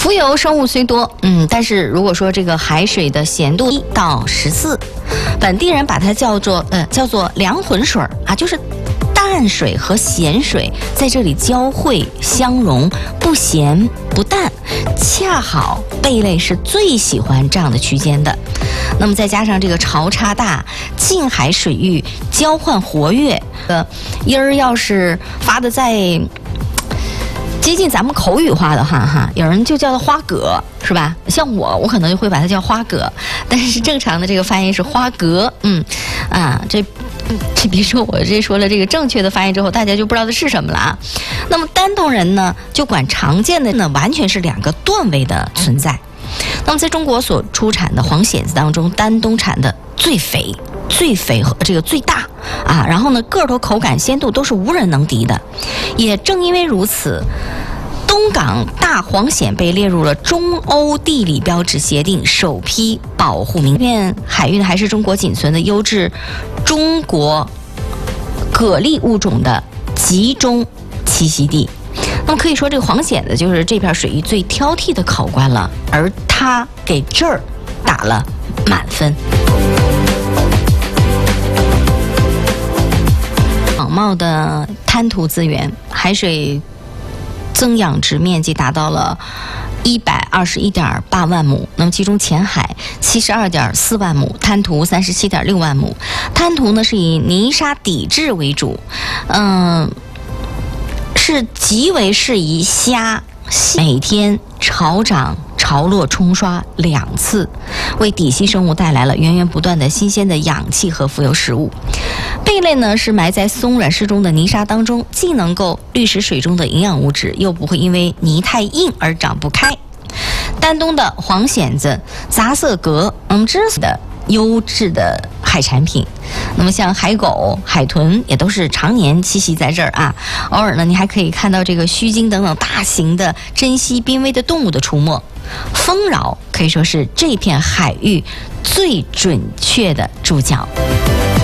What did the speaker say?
浮游生物虽多，但是如果说这个海水的咸度1到14，本地人把它叫做凉浑水啊，就是淡水和咸水在这里交汇相融，不咸不淡，恰好贝类是最喜欢这样的区间的。那么再加上这个潮差大，近海水域交换活跃，音儿要是发的再接近咱们口语化的话，有人就叫它花蛤，是吧？像我可能就会把它叫花蛤，但是正常的这个发音是花蛤。这别说我这说了这个正确的发音之后，大家就不知道它是什么了啊。那么丹东人呢，就管常见的呢完全是2个段位的存在。那么在中国所出产的黄蚬子当中，丹东产的最肥和这个最大啊，然后呢个头、口感、鲜度都是无人能敌的。也正因为如此，东港大黄蚬被列入了中欧地理标志协定首批保护名片。海域呢还是中国仅存的优质中国蛤蜊物种的集中栖息地。那么可以说，这个黄蚬子就是这片水域最挑剔的考官了，而他给这儿打了满分。广袤的滩涂资源，海水增养殖面积达到了121.8万亩，那么其中浅海72.4万亩，滩涂37.6万亩。滩涂呢是以泥沙底质为主，是极为适宜虾每天潮涨潮落冲刷2次，为底栖生物带来了源源不断的新鲜的氧气和浮游食物。贝类呢是埋在松软适中的泥沙当中，既能够滤食水中的营养物质，又不会因为泥太硬而长不开。丹东的黄蚬子、杂色蛤，这是的优质的海产品。那么像海狗、海豚也都是常年栖息在这儿啊。偶尔呢，你还可以看到这个须鲸等等大型的珍稀濒危的动物的出没。丰饶可以说是这片海域最准确的注脚。